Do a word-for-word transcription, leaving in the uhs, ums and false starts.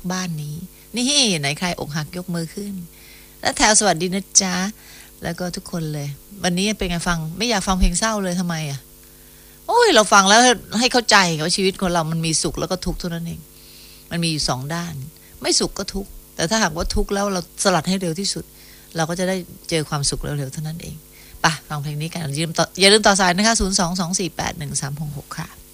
บ้านนี้นี่ไหนใครอกหักยกมือขึ้นแล้วแถวสวัสดีนะจ๊ะแล้วก็ทุกคนเลยวันนี้เป็นไงฟังไม่อยากฟังเพลงเศร้าเลยทำไมอ่ะโอ้ยเราฟังแล้วให้เข้าใจว่าชีวิตคนเรามันมีสุขแล้วก็ทุกข์เท่านั้นเองมันมีอยู่สองด้านไม่สุขก็ทุกข์แต่ถ้าหากว่าทุกข์แล้วเราสลัดให้เร็วที่สุดเราก็จะได้เจอความสุขเร็วๆเท่านั้นเองไปฟังเพลงนี้กันอย่าลืมต่ออย่าลืมต่อสายนะคะศูนย์ สอง สอง สี่ แปด หนึ่ง สาม หก หกค่ะ